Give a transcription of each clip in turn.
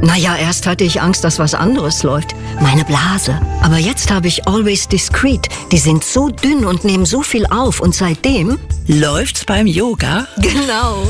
Naja, erst hatte ich Angst, dass was anderes läuft. Meine Blase. Aber jetzt habe ich Always Discreet. Die sind so dünn und nehmen so viel auf. Und seitdem... Läuft's beim Yoga? Genau.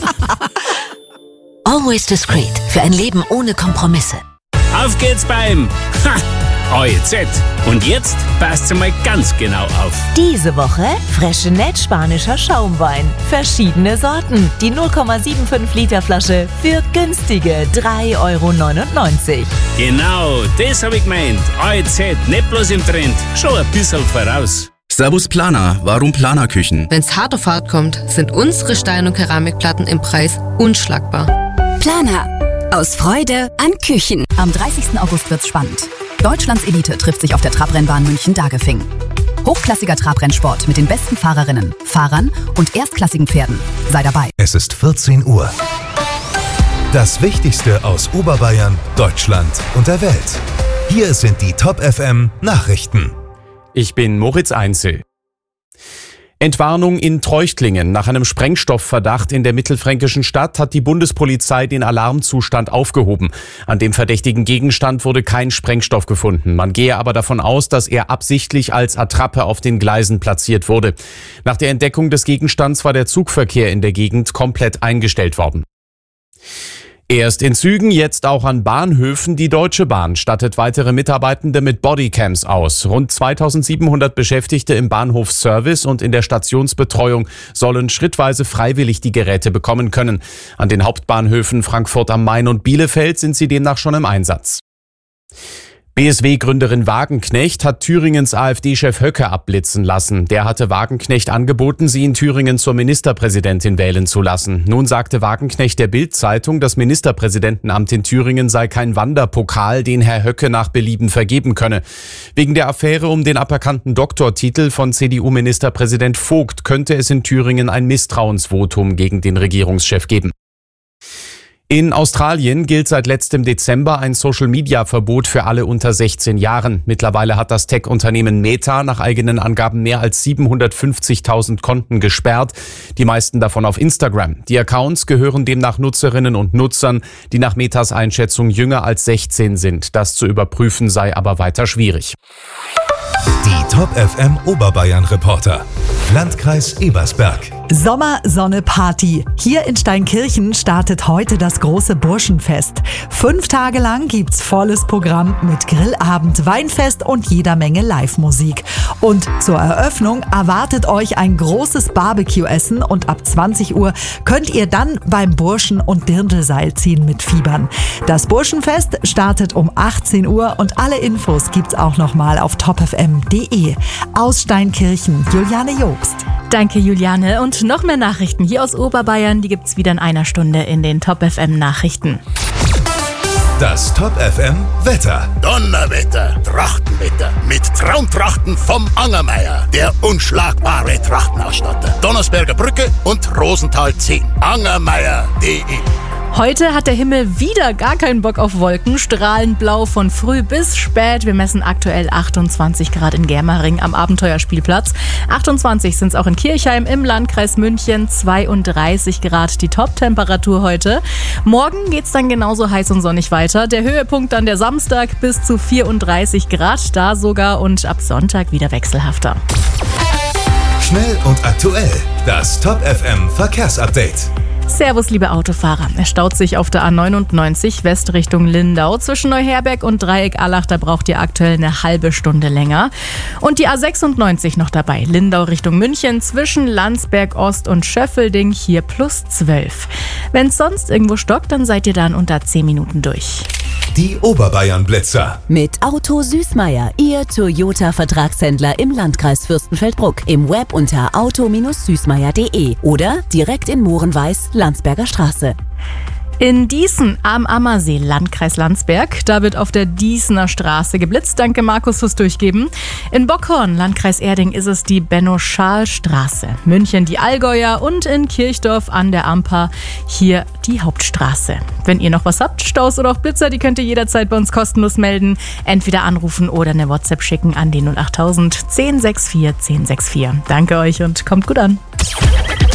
Always Discreet. Für ein Leben ohne Kompromisse. Auf geht's beim AEZ. Und jetzt passt's mal ganz genau auf. Diese Woche Freixenet spanischer Schaumwein. Verschiedene Sorten. Die 0,75 Liter Flasche für günstige 3,99 €. Genau, das hab ich gemeint. AEZ, nicht bloß im Trend, schon ein bisschen voraus. Servus Planer, warum Planerküchen? Wenn's hart auf hart kommt, sind unsere Stein- und Keramikplatten im Preis unschlagbar. Planer. Aus Freude an Küchen. Am 30. August wird's spannend. Deutschlands Elite trifft sich auf der Trabrennbahn München-Dagefing. Hochklassiger Trabrennsport mit den besten Fahrerinnen, Fahrern und erstklassigen Pferden. Sei dabei. Es ist 14 Uhr. Das Wichtigste aus Oberbayern, Deutschland und der Welt. Hier sind die Top FM Nachrichten. Ich bin Moritz Einzel. Entwarnung in Treuchtlingen. Nach einem Sprengstoffverdacht in der mittelfränkischen Stadt hat die Bundespolizei den Alarmzustand aufgehoben. An dem verdächtigen Gegenstand wurde kein Sprengstoff gefunden. Man gehe aber davon aus, dass er absichtlich als Attrappe auf den Gleisen platziert wurde. Nach der Entdeckung des Gegenstands war der Zugverkehr in der Gegend komplett eingestellt worden. Erst in Zügen, jetzt auch an Bahnhöfen. Die Deutsche Bahn stattet weitere Mitarbeitende mit Bodycams aus. Rund 2700 Beschäftigte im Bahnhofsservice und in der Stationsbetreuung sollen schrittweise freiwillig die Geräte bekommen können. An den Hauptbahnhöfen Frankfurt am Main und Bielefeld sind sie demnach schon im Einsatz. BSW-Gründerin Wagenknecht hat Thüringens AfD-Chef Höcke abblitzen lassen. Der hatte Wagenknecht angeboten, sie in Thüringen zur Ministerpräsidentin wählen zu lassen. Nun sagte Wagenknecht der Bild-Zeitung, das Ministerpräsidentenamt in Thüringen sei kein Wanderpokal, den Herr Höcke nach Belieben vergeben könne. Wegen der Affäre um den aberkannten Doktortitel von CDU-Ministerpräsident Vogt könnte es in Thüringen ein Misstrauensvotum gegen den Regierungschef geben. In Australien gilt seit letztem Dezember ein Social-Media-Verbot für alle unter 16 Jahren. Mittlerweile hat das Tech-Unternehmen Meta nach eigenen Angaben mehr als 750.000 Konten gesperrt, die meisten davon auf Instagram. Die Accounts gehören demnach Nutzerinnen und Nutzern, die nach Metas Einschätzung jünger als 16 sind. Das zu überprüfen sei aber weiter schwierig. Die Top FM Oberbayern Reporter. Landkreis Ebersberg. Sommer, Sonne, Party. Hier in Steinkirchen startet heute das große Burschenfest. 5 Tage lang gibt's volles Programm mit Grillabend, Weinfest und jeder Menge Live-Musik. Und zur Eröffnung erwartet euch ein großes Barbecue-Essen und ab 20 Uhr könnt ihr dann beim Burschen- und Dirndlseilziehen mitfiebern. Das Burschenfest startet um 18 Uhr und alle Infos gibt's auch nochmal auf topfm.de. Aus Steinkirchen, Juliane Jobst. Danke, Juliane. Und noch mehr Nachrichten hier aus Oberbayern, die gibt's wieder in einer Stunde in den Top FM Nachrichten. Das Top FM Wetter. Donnerwetter, Trachtenwetter mit Traumtrachten vom Angermeier, der unschlagbare Trachtenausstatter. Donnersberger Brücke und Rosenthal 10. Angermeier.de. Heute hat der Himmel wieder gar keinen Bock auf Wolken. Strahlend blau von früh bis spät. Wir messen aktuell 28 Grad in Germering am Abenteuerspielplatz. 28 sind es auch in Kirchheim im Landkreis München. 32 Grad die Top-Temperatur heute. Morgen geht es dann genauso heiß und sonnig weiter. Der Höhepunkt dann der Samstag bis zu 34 Grad. Da sogar und ab Sonntag wieder wechselhafter. Schnell und aktuell. Das Top FM Verkehrsupdate. Servus, liebe Autofahrer. Es staut sich auf der A99 West Richtung Lindau. Zwischen Neuherberg und Dreieck-Allach, da braucht ihr aktuell eine halbe Stunde länger. Und die A96 noch dabei. Lindau Richtung München zwischen Landsberg Ost und Schöffelding hier plus 12. Wenn es sonst irgendwo stockt, dann seid ihr dann unter 10 Minuten durch. Die Oberbayern-Blitzer. Mit Auto Süßmeier, Ihr Toyota-Vertragshändler im Landkreis Fürstenfeldbruck. Im Web unter auto-süßmeier.de oder direkt in Mohrenweiß, Landsberger Straße. In Dießen am Ammersee, Landkreis Landsberg, da wird auf der Dießener Straße geblitzt. Danke Markus fürs Durchgeben. In Bockhorn, Landkreis Erding, ist es die Benno-Schal-Straße. München die Allgäuer und in Kirchdorf an der Amper hier die Hauptstraße. Wenn ihr noch was habt, Staus oder auch Blitzer, die könnt ihr jederzeit bei uns kostenlos melden. Entweder anrufen oder eine WhatsApp schicken an die 08000 1064 1064. Danke euch und kommt gut an.